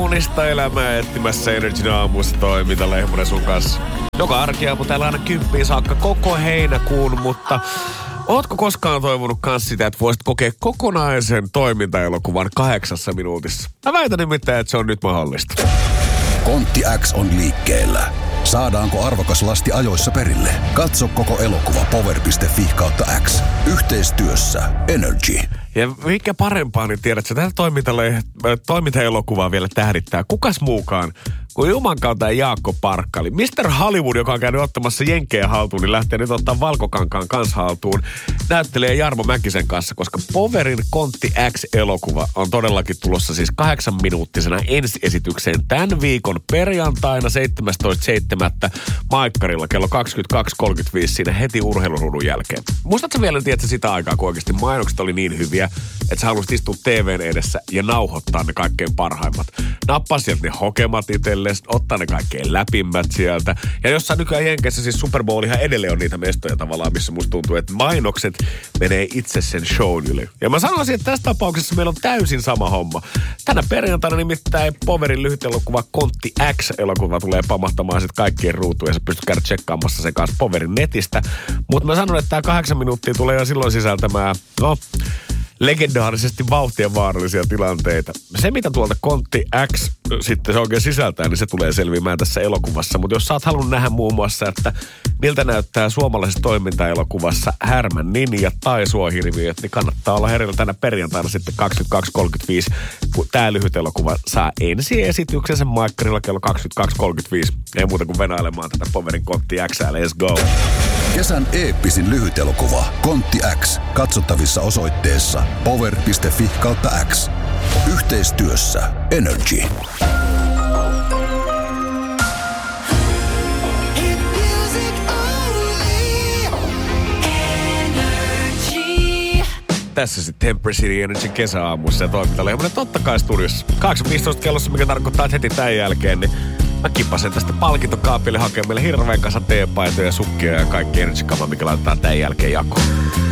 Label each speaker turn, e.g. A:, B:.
A: kaunista elämää etsimässä Energyn aamussa toiminta Lehmonen sun kanssa. Joka arkiaamu täällä aina 10 saakka koko heinäkuun, mutta ootko koskaan toivonut kans sitä, että voisit kokea kokonaisen toimintaelokuvan 8 minuutissa? Mä väitän nimittäin, että se on nyt mahdollista.
B: Kontti X on liikkeellä. Saadaanko arvokas lasti ajoissa perille? Katso koko elokuva power.fi/X. Yhteistyössä Energy.
A: Ja mikä parempaa, niin tiedät, että tätä toimintaelokuvaa vielä tähdittää. Kukas muukaan kuin Juman kautta Jaakko Parkkali. Mr. Hollywood, joka on käynyt ottamassa jenkkejä haltuun, niin lähtee nyt ottaa Valkokankaan kanssa haltuun. Näyttelee Jarmo Mäkisen kanssa, koska Powerin Kontti X-elokuva on todellakin tulossa siis 8-minuuttisena ensiesitykseen tämän viikon perjantaina 17.7. Maikkarilla kello 22.35 siinä heti urheiluruudun jälkeen. Muistatko vielä, tiedätkö sitä aikaa, kun oikeasti mainokset oli niin hyviä, että sä haluaisit istua TVn edessä ja nauhoittaa ne kaikkein parhaimmat. Nappaa sieltä ne hokemat itselle, ottaa ne kaikkein läpimmät sieltä. Ja jossain nykyään Jenkeissä siis Super Bowl ihan edelleen on niitä mestoja tavallaan, missä musta tuntuu, että mainokset menee itse sen shown yli. Ja mä sanoisin, että tässä tapauksessa meillä on täysin sama homma. Tänä perjantaina nimittäin Powerin lyhyt elokuva Kontti X-elokuva tulee pamahtamaan sitten kaikkien ruutuun ja sä pystyt käydä tsekkaamassa sen kanssa Powerin netistä. Mutta mä sanon, että tää 8 minuuttia tulee jo silloin sisältämään, legendaarisesti vauhtien vaarallisia tilanteita. Se, mitä tuolta Kontti X sitten se oikein sisältää, niin se tulee selviämään tässä elokuvassa. Mutta jos sä oot halunnut nähdä muun muassa, että miltä näyttää suomalaisessa toimintaelokuvassa Härmän ninja tai Suohirviöt, niin kannattaa olla herillä tänä perjantaina sitten 22.35, kun tää lyhyt elokuva saa ensiesityksensä Maikkarilla kello 22.35. Ei muuta kuin venailemaan tätä Powerin Kontti X, let's go!
B: Kesän eeppisin lyhyt elokuva Kontti X, katsottavissa osoitteessa power.fi/X. Yhteistyössä Energy.
A: Tässä sitten Temper City Energy kesäaamussa ja toimintalehmonen totta kai studiossa. 8.15 kellossa, mikä tarkoittaa, että heti tämän jälkeen, niin mä kippasen tästä palkintokaapille hakemaan meille hirveän kanssa teepaitoja, sukkia ja kaikki Energy-kamaa, mikä laitetaan tämän jälkeen jakoon.